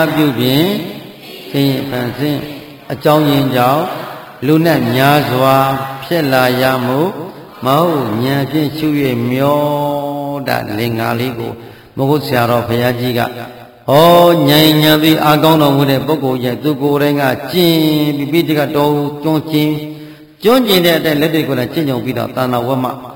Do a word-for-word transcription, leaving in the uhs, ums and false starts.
ပြုပြင်ဆင်းရဲဖန်ဆင်းအကြောင်းရင်းကြောင့်လူနဲ့များစွာဖြစ်လာရမှုမဟုတ်ဉာဏ်ဖြင့်ရှု၍မျောတာလင်္ကာလေးကိုမဟုတ်ဆရာတော်ဘုရားကြီးကဩဉာဏ်ဉာဏ်ပြီးအာကောင်းတော်မူတဲ့ပုဂ္ဂိုလ်ရဲ့သူကိုယ်တိုင်ကကျင့်ပြီးပြီးတကတော်ကျွန်းကျင်ကျွန်းကျင်တဲ့အတဲ့လက်တွေကိုလည်းကျင့်ကြုံပြီးတော့သာနာဝမ